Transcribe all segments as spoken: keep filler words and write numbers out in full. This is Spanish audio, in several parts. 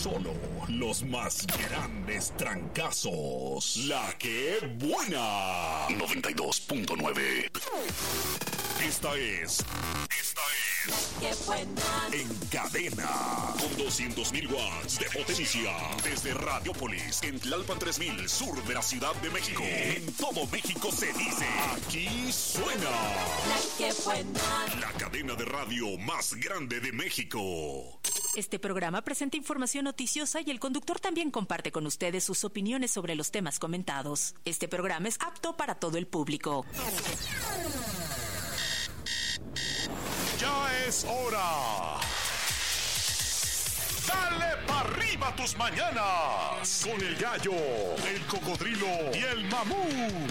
Solo los más grandes trancazos. La que buena. noventa y dos punto nueve. Esta es... Esta es... ¡Qué buena! En cadena. Con doscientos mil watts de potencia. Desde Radiopolis, en Tlalpan tres mil, sur de la Ciudad de México. En todo México se dice... Aquí suena... ¡La que buena! La cadena de radio más grande de México. Este programa presenta información noticiosa y el conductor también comparte con ustedes sus opiniones sobre los temas comentados. Este programa es apto para todo el público. Ya es hora. Dale pa' arriba tus mañanas. Con el gallo, el cocodrilo y el mamut.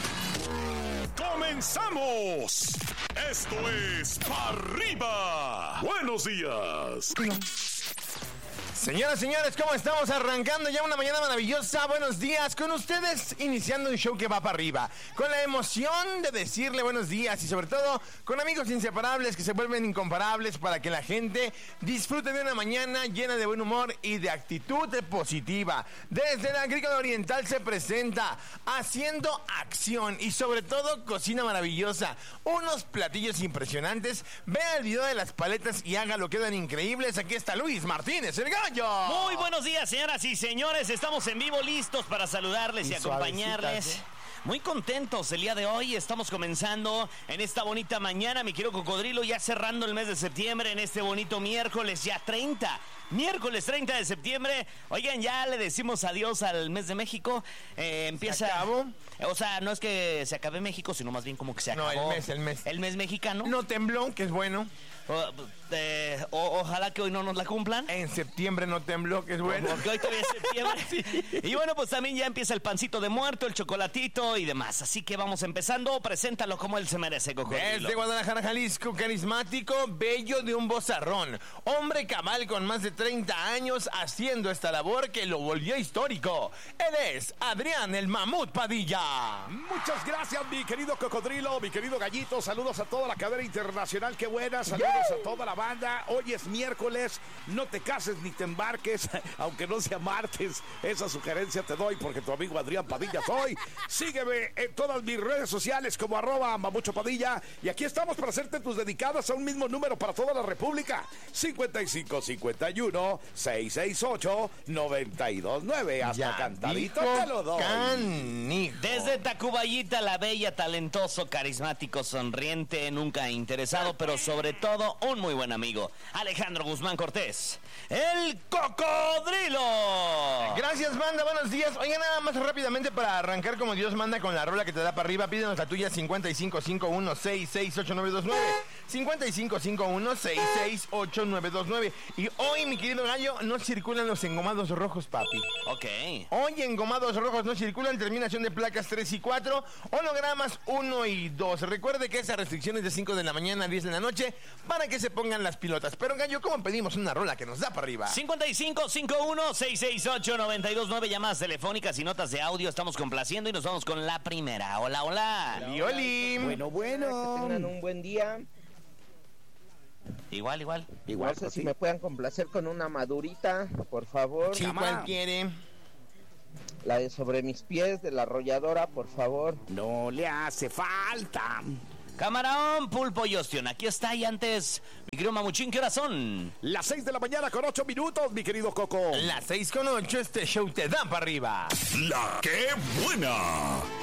¡Comenzamos! Esto es Pa' Arriba. Buenos días. Señoras, señores, ¿cómo estamos? Arrancando ya una mañana maravillosa. Buenos días con ustedes, iniciando un show que va para arriba, con la emoción de decirle buenos días y sobre todo con amigos inseparables que se vuelven incomparables para que la gente disfrute de una mañana llena de buen humor y de actitud positiva. Desde la Agrícola Oriental se presenta Haciendo Acción y sobre todo cocina maravillosa, unos platillos impresionantes. Vea el video de las paletas y hágalo, quedan increíbles. Aquí está Luis Martínez, el gallo. Muy buenos días, señoras y señores. Estamos en vivo, listos para saludarles y, y acompañarles. ¿Eh? Muy contentos el día de hoy. Estamos comenzando en esta bonita mañana, mi querido cocodrilo, ya cerrando el mes de septiembre en este bonito miércoles, ya treinta. Miércoles treinta de septiembre. Oigan, ya le decimos adiós al mes de México. Eh, empieza. ¿Se acabó? O sea, no es que se acabe México, sino más bien como que se acabó. No, el mes, el mes. El mes mexicano. No tembló, que es bueno. O, eh, o, ojalá que hoy no nos la cumplan. En septiembre no tembló, que es bueno. Porque hoy todavía es septiembre. Sí. Y bueno, pues también ya empieza el pancito de muerto, el chocolatito y demás. Así que vamos empezando. Preséntalo como él se merece, cocodrilo. Desde Guadalajara, Jalisco, carismático, bello de un vozarrón. Hombre cabal con más de treinta años haciendo esta labor que lo volvió histórico. Él es Adrián el Mamut Padilla. Muchas gracias, mi querido cocodrilo, mi querido gallito. Saludos a toda la cadena internacional. Qué buena. Saludos yeah. a toda la banda. Hoy es miércoles. No te cases ni te embarques, aunque no sea martes. Esa sugerencia te doy porque tu amigo Adrián Padilla soy. Sígueme en todas mis redes sociales como arroba Mamucho Padilla. Y aquí estamos para hacerte tus dedicadas a un mismo número para toda la República. cincuenta y cinco cincuenta y uno seiscientos sesenta y ocho noventa y dos nueve. Hasta ya cantadito te lo doy. Canijo. Desde Tacubayita, la bella, talentoso, carismático, sonriente, nunca interesado, pero sobre todo un muy buen amigo, Alejandro Guzmán Cortés, el cocodrilo. Gracias, banda, buenos días. Oigan, nada más rápidamente para arrancar como Dios manda con la rola que te da para arriba. Pídenos la tuya, cincuenta y cinco cincuenta y uno sesenta y seis ocho nueve dos nueve. cincuenta y cinco cincuenta y uno sesenta y seis ocho nueve dos nueve. Y hoy, mi querido gallo, no circulan los engomados rojos, papi. Ok. Hoy engomados rojos no circulan, terminación de placas tres y cuatro, hologramas uno y dos. Recuerde que esa restricción es de cinco de la mañana a diez de la noche para que se pongan las pilotas. Pero, gallo, ¿cómo pedimos una rola que nos da para arriba? cincuenta y cinco cincuenta y uno sesenta y seis ocho noventa y dos nueve, llamadas telefónicas y notas de audio. Estamos complaciendo y nos vamos con la primera. Hola, hola. Hola, hola. Oli. Bueno, bueno. Que tengan un buen día. Igual, igual. Igual, no sé si sí. me puedan complacer con una madurita, por favor. Sí, ¿cuál quiere? La de Sobre Mis Pies, de la Arrolladora, por favor. No le hace falta. Camarón, pulpo y ostión, aquí está. Y antes, mi querido Mamuchín, ¿qué horas son? Las seis de la mañana con ocho minutos, mi querido Coco. Las seis con ocho, este show te da para arriba. La que buena.